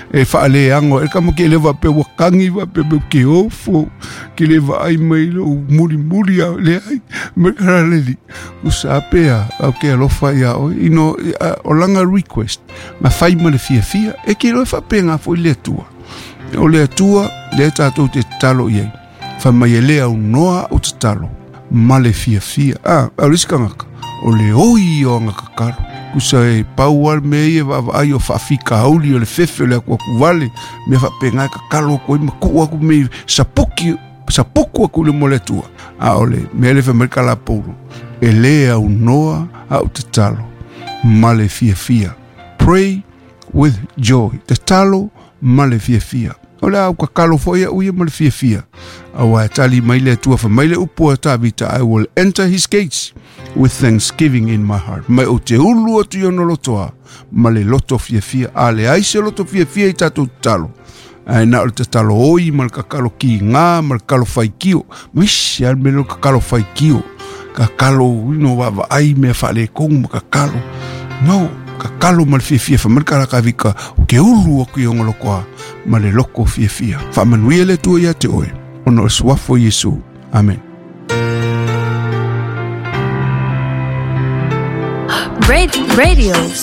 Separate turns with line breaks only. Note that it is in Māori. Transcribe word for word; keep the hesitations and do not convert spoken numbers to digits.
e whaale ango, e kama ke lewa pe wakangi wa pe pe ke ofo, ke lewa ai mai lo muri muri a le ai, me kara leli, usa apea, au ke alofa ia o, ino, o langa request, ma whai ma le fia fia, e ke loe whapenga fo i le tua. O le tua, le tātou te talo iei, wha mai e lea unoa o te talo, ma le fia fia, ah, au risika ngaka, o le oi o ngaka karo. Kusa e pauar me e wa ai o whaafika hauli o le fefe o le akua kuwale me whapenga e ka kalo ko i makua ku me sapoki sapoku aku le moletua a ole me le whamerika la pouro e lea unoa a o te talo ma le fia fia. Pray with joy, te talo ma le fia fia. O le au ka kalo foia uia ma le fia fia a wa tali mai le tua wha mai le upo a tawita. I will enter his gates with thanksgiving in my heart. Mai o te ulu atu iono lotoa, ma le loto fia fia, a le aise loto fia fia i tatou talo. Ai na o te talo oi, ma le kakalo ki ngā, ma le kalo whaikio. Wisi al me lo kakalo whaikio. Kakalo, ino wawa ai mea whale kongu ma kakalo. No, kakalo ma le fia fia, whamarika raka vika, o ke ulu o ki ongo lokoa, ma le loko fia fia. Whamanuia le tua ia te oe, ono o swafo Yesu. Amen.
Radio.